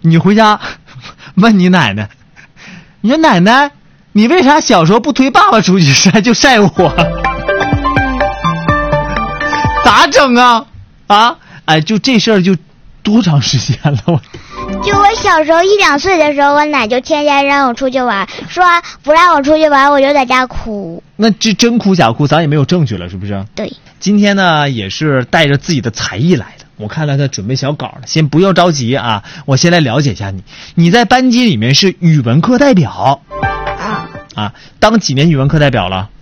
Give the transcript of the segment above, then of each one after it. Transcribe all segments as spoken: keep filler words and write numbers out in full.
你回家问你奶奶，你说奶奶，你为啥小时候不推爸爸出去晒就晒我？咋整啊？啊？哎，就这事儿就多长时间了？我就我小时候一两岁的时候，我奶就天天让我出去玩，说不让我出去玩，我就在家哭。 那这真哭假哭，咱也没有证据了，是不是？ 对。 今天呢，也是带着自己的才艺来的。我看了他准备小稿了，先不用着急啊，我先来了解一下你。你在班级里面是语文课代表。 啊。 啊，当几年语文课代表了？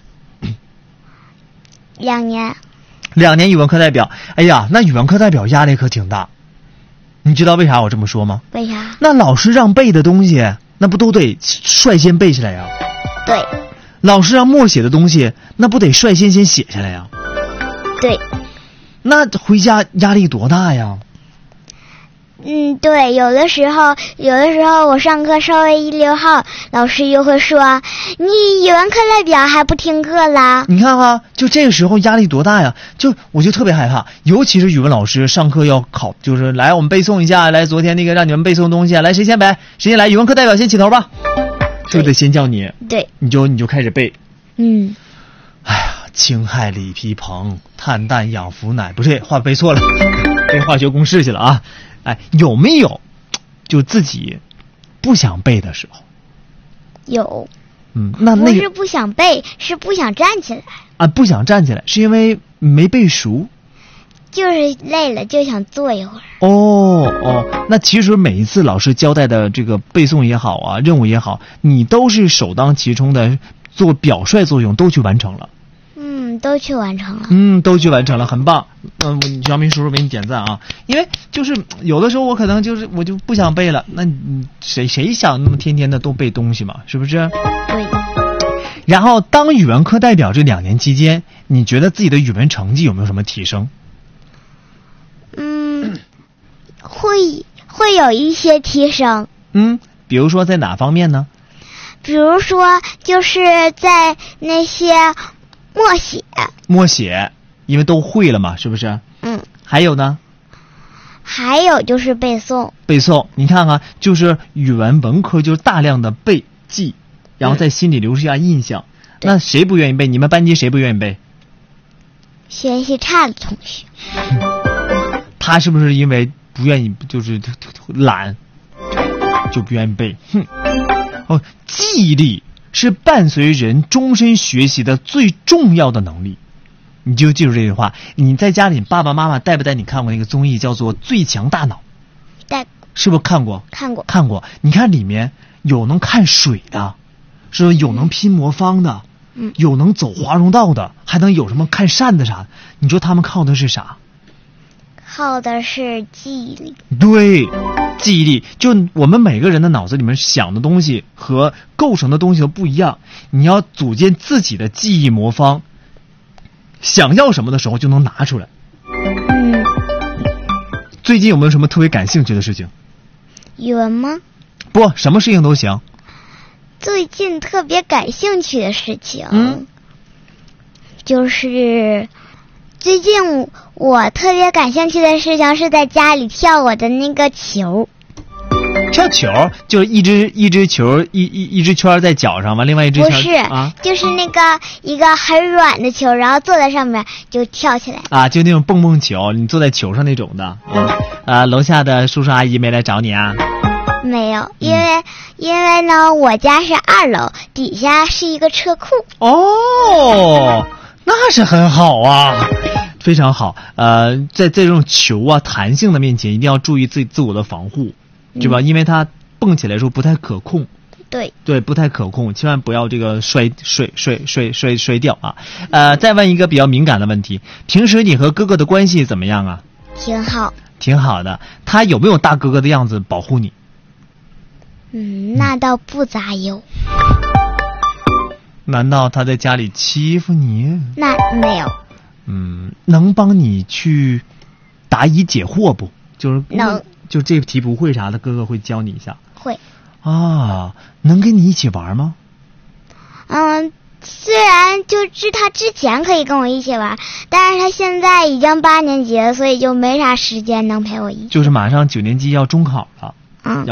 两年。 两年语文课代表。哎呀，那语文课代表压力可挺大。你知道为啥我这么说吗？ 为啥？ 那老师让背的东西，那不都得率先背下来呀？ 对。 老师让默写的东西，那不得率先先写下来呀？ 对。 那回家压力多大呀？ 嗯，对，有的时候，有的时候我上课稍微一溜号，老师就会说：“你语文课代表还不听课啦？” 你看哈，就这个时候压力多大呀？就我就特别害怕，尤其是语文老师上课要考，就是来我们背诵一下，来昨天那个让你们背诵的东西，来谁先来？谁先来？语文课代表先起头吧，是不是得先叫你？ 对， 你就你就开始背。 嗯。 哎呀，氢氦锂铍硼，碳氮氧氟氖，不是，话背错了，背化学公式去了啊！哎，有没有就自己不想背的时候？ 有。 嗯，那那个不是不想背，是不想站起来啊，不想站起来是因为没背熟， 就是累了就想坐一会儿。 哦哦，那其实每一次老师交代的这个背诵也好啊，任务也好，你都是首当其冲的做表率作用，都去完成了。 嗯，都去完成了。 嗯，都去完成了，很棒。嗯，姚明叔叔给你点赞啊！因为就是有的时候我可能就是我就不想背了，那你谁谁想那么天天的都背东西嘛，是不是？ 对。 然后当语文课代表这两年期间，你觉得自己的语文成绩有没有什么提升？ 嗯，会会有一些提升。 嗯，比如说在哪方面呢？ 比如说就是在那些默写。 默写，因为都会了嘛，是不是？ 嗯。 还有呢？ 还有就是背诵。 背诵，你看看，就是语文文科就是大量的背记，然后在心里留下印象。嗯、那谁不愿意背？你们班级谁不愿意背？ 学习差的同学。 他是不是因为不愿意，就是懒，就不愿意背？哼。哦，记忆力是伴随人终身学习的最重要的能力，你就记住这句话。你在家里，爸爸妈妈带不带你看过那个综艺叫做《最强大脑》？ 带。 是不是看过？ 看过。 看过。你看里面有能看水的，是不是有能拼魔方的？ 嗯。 有能走华容道的，还能有什么看扇子啥的？你说他们靠的是啥？ 靠的是记忆力。 对。记忆力，就我们每个人的脑子里面想的东西和构成的东西都不一样，你要组建自己的记忆魔方，想要什么的时候就能拿出来。 嗯。 最近有没有什么特别感兴趣的事情？ 语文吗？ 不，什么事情都行。 最近特别感兴趣的事情， 嗯， 就是最近我特别感兴趣的事情是在家里跳我的那个球。 跳球就是一只一只球一一一只圈在脚上嘛，另外一只圈不是啊， 就是那个一个很软的球，然后坐在上面就跳起来啊，就那种蹦蹦球，你坐在球上那种的。啊，呃，楼下的叔叔阿姨没来找你啊？ 没有，因为、嗯、因为呢，我家是二楼，底下是一个车库。 哦，那是很好啊。非常好。呃，在在这种球啊弹性的面前，一定要注意自己自我的防护，对吧？嗯、因为它蹦起来的时候不太可控。 对对，不太可控，千万不要这个摔摔摔摔摔摔掉啊！呃，再问一个比较敏感的问题，平时你和哥哥的关系怎么样啊？ 挺好。 挺好的。他有没有大哥哥的样子保护你？ 嗯，那倒不咋有。 难道他在家里欺负你？ 那没有。 嗯，能帮你去答疑解惑不？就是能， 就这题不会啥的，哥哥会教你一下。 会。 啊，能跟你一起玩吗？ 嗯，虽然就是他之前可以跟我一起玩，但是他现在已经八年级了，所以就没啥时间能陪我一起。 就是马上九年级要中考了。 嗯。